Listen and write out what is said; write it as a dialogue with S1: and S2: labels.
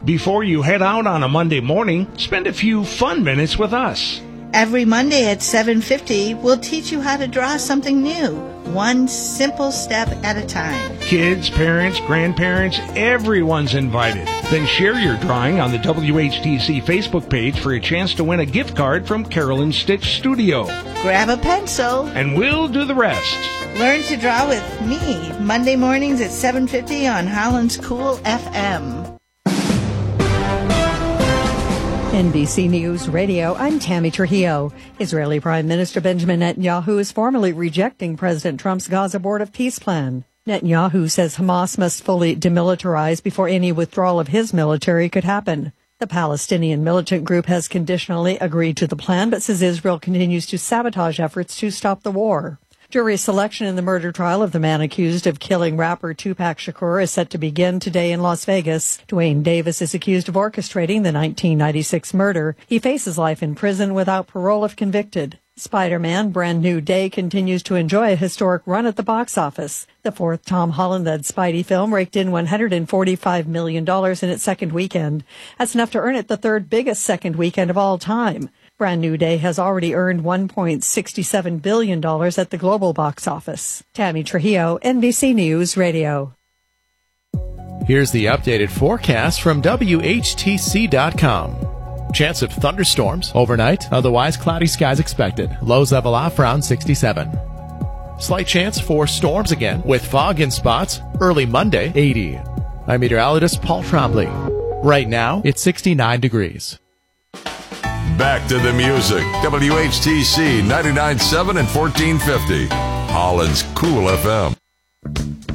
S1: Before you head out on a Monday morning, spend a few fun minutes with us.
S2: Every Monday at 7:50, we'll teach you how to draw something new, one simple step at a time.
S1: Kids, parents, grandparents, everyone's invited. Then share your drawing on the WHTC Facebook page for a chance to win a gift card from Carolyn Stitch Studio.
S2: Grab a pencil,
S1: And we'll do the rest.
S2: learn to draw with me, Monday mornings at 7:50 on Holland's Cool FM.
S3: NBC News Radio, I'm Tammy Trujillo. Israeli Prime Minister Benjamin Netanyahu is formally rejecting President Trump's Gaza Board of Peace plan. Netanyahu says Hamas must fully demilitarize before any withdrawal of his military could happen. The Palestinian militant group has conditionally agreed to the plan, but says Israel continues to sabotage efforts to stop the war. Jury selection in the murder trial of the man accused of killing rapper Tupac Shakur is set to begin today in Las Vegas. Dwayne Davis is accused of orchestrating the 1996 murder. He faces life in prison without parole if convicted. Spider-Man Brand New Day continues to enjoy a historic run at the box office. The fourth Tom Holland-led Spidey film raked in $145 million in its second weekend. That's enough to earn it the third biggest second weekend of all time. Brand New Day has already earned $1.67 billion at the global box office. Tammy Trujillo, NBC News Radio.
S4: Here's the updated forecast from WHTC.com. Chance of thunderstorms overnight, otherwise cloudy skies expected. Lows level off around 67. Slight chance for storms again, with fog in spots. Early Monday, 80. I'm meteorologist Paul Trombley. Right now, it's 69 degrees.
S5: Back to the music. WHTC 99.7 and 1450. Holland's Cool FM.